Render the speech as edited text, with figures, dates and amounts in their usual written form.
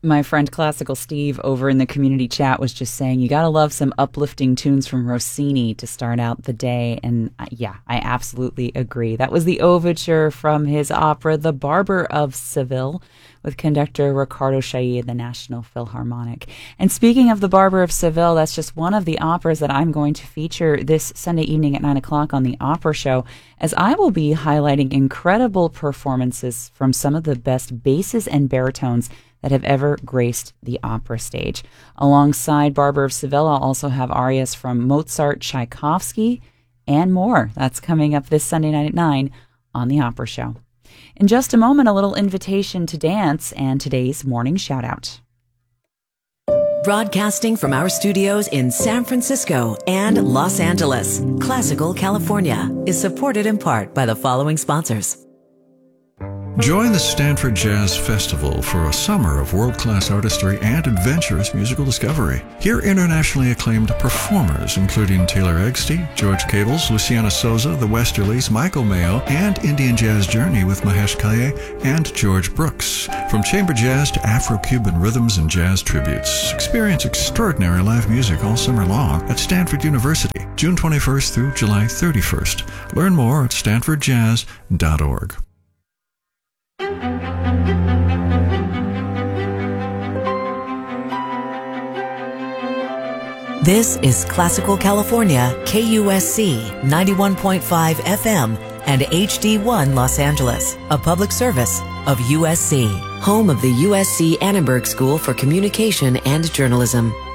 My friend Classical Steve over in the community chat was just saying you gotta love some uplifting tunes from Rossini to start out the day. And yeah, I absolutely agree. That was the overture from his opera The Barber of Seville with conductor Riccardo Chailly of the National Philharmonic. And speaking of The Barber of Seville, that's just one of the operas that I'm going to feature this Sunday evening at 9 o'clock on the Opera Show, as I will be highlighting incredible performances from some of the best basses and baritones that have ever graced the opera stage. Alongside Barber of Seville, I'll also have arias from Mozart, Tchaikovsky, and more. That's coming up this Sunday night at 9 on the Opera Show. In just a moment, a little invitation to dance and today's morning shout-out. Broadcasting from our studios in San Francisco and Los Angeles, Classical California is supported in part by the following sponsors. Join the Stanford Jazz Festival for a summer of world-class artistry and adventurous musical discovery. Hear internationally acclaimed performers including Taylor Eggstey, George Cables, Luciana Souza, the Westerlies, Michael Mayo, and Indian Jazz Journey with Mahesh Kaye and George Brooks. From chamber jazz to Afro-Cuban rhythms and jazz tributes, experience extraordinary live music all summer long at Stanford University, June 21st through July 31st. Learn more at stanfordjazz.org. This is Classical California, KUSC 91.5 FM and HD1 Los Angeles, a public service of USC, home of the USC Annenberg School for Communication and Journalism.